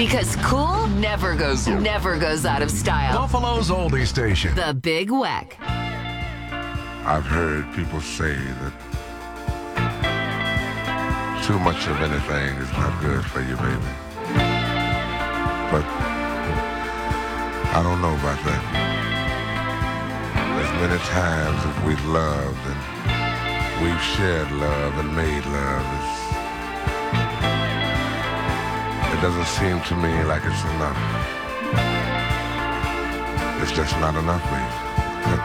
Because cool never goes out of style. Buffalo's oldie station. The Big Weck. I've heard people say that too much of anything is not good for you, baby. But I don't know about that. As many times as we've loved and we've shared love and made love, it doesn't seem to me like it's enough. It's just not enough, baby.